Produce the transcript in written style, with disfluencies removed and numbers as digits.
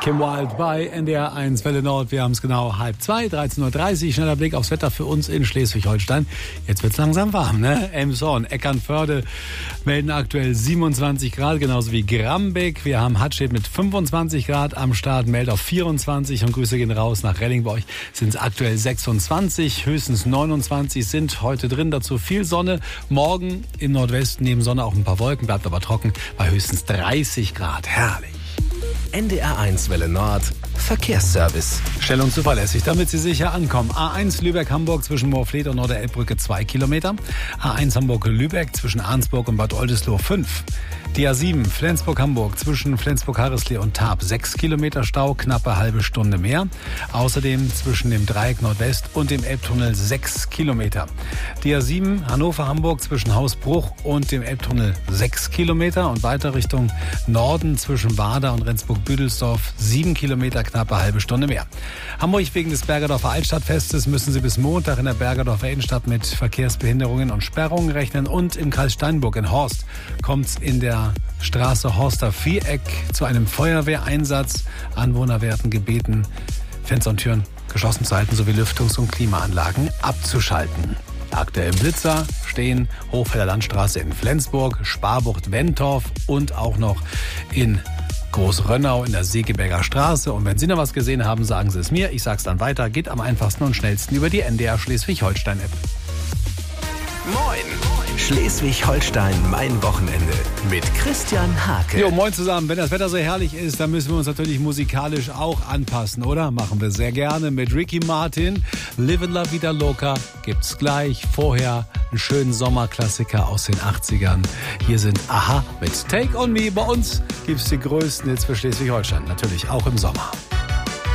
Kim Wilde bei NDR 1 Welle Nord. Wir haben es genau 1:30, 13:30 Uhr. Schneller Blick aufs Wetter für uns in Schleswig-Holstein. Jetzt wird es langsam warm, ne? Elmshorn, Eckernförde melden aktuell 27 Grad, genauso wie Grambeck. Wir haben Hattstedt mit 25 Grad am Start, Meldorf 24 und Grüße gehen raus nach Relling. Bei euch sind es aktuell 26, höchstens 29 sind heute drin. Dazu viel Sonne. Morgen im Nordwesten neben Sonne auch ein paar Wolken, bleibt aber trocken bei höchstens 30 Grad. Herrlich. NDR 1 Welle Nord Verkehrsservice. Schnell und zuverlässig, damit Sie sicher ankommen. A1 Lübeck-Hamburg zwischen Moorfleet und Norderelbbrücke 2 Kilometer. A1 Hamburg-Lübeck zwischen Arnsburg und Bad Oldesloe 5. Die A7 Flensburg-Hamburg zwischen Flensburg-Harrisley und Tarp 6 Kilometer Stau, knappe halbe Stunde mehr. Außerdem zwischen dem Dreieck Nordwest und dem Elbtunnel 6 Kilometer. Die A7 Hannover-Hamburg zwischen Hausbruch und dem Elbtunnel 6 Kilometer und weiter Richtung Norden zwischen Warder und Rendsburg-Büdelsdorf 7 Kilometer, knappe halbe Stunde mehr. Hamburg wegen des Bergerdorfer Altstadtfestes müssen Sie bis Montag in der Bergerdorfer Innenstadt mit Verkehrsbehinderungen und Sperrungen rechnen und im Kreis Steinburg in Horst kommt es in der Straße Horster Viereck zu einem Feuerwehreinsatz. Anwohner werden gebeten, Fenster und Türen geschlossen zu halten sowie Lüftungs- und Klimaanlagen abzuschalten. Aktuell Blitzer stehen Hochfelder Landstraße in Flensburg, Sparbucht-Wentorf und auch noch in Großrönnau in der Segeberger Straße. Und wenn Sie noch was gesehen haben, sagen Sie es mir. Ich sag's dann weiter. Geht am einfachsten und schnellsten über die NDR Schleswig-Holstein-App. Moin! Schleswig-Holstein, mein Wochenende mit Christian Hake. Jo, moin zusammen. Wenn das Wetter so herrlich ist, dann müssen wir uns natürlich musikalisch auch anpassen, oder? Machen wir sehr gerne mit Ricky Martin. Livin' La Vida Loca gibt's gleich. Vorher einen schönen Sommerklassiker aus den 80ern. Hier sind Aha mit Take On Me. Bei uns gibt's die größten Hits für Schleswig-Holstein. Natürlich auch im Sommer.